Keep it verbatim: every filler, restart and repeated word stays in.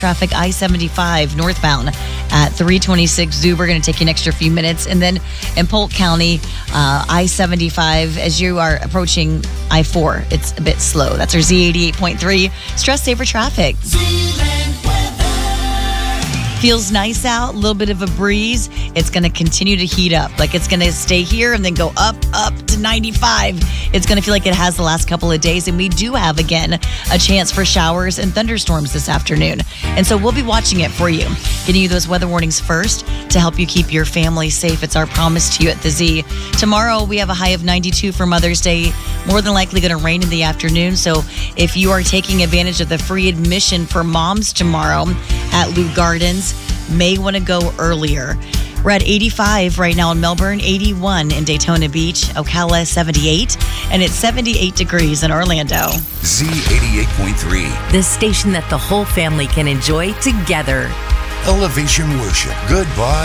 Traffic I seventy-five northbound at three twenty-six Zuber, going to take you an extra few minutes. And then in Polk County, uh, I seventy-five, as you are approaching I four, it's a bit slow. That's our Z eighty-eight point three Stress Saver Traffic. Feels nice out, a little bit of a breeze. It's going to continue to heat up. Like it's going to stay here and then go up, up to ninety-five. It's going to feel like it has the last couple of days. And we do have, again, a chance for showers and thunderstorms this afternoon. And so we'll be watching it for you, getting you those weather warnings first to help you keep your family safe. It's our promise to you at the Z. Tomorrow, we have a high of ninety-two for Mother's Day. More than likely going to rain in the afternoon. So if you are taking advantage of the free admission for moms tomorrow at Lou Gardens, may want to go earlier. We're at eighty-five right now in Melbourne, eighty-one in Daytona Beach, Ocala seventy-eight, and it's seventy-eight degrees in Orlando. Z eighty-eight point three. The station that the whole family can enjoy together. Elevation Worship. Goodbye.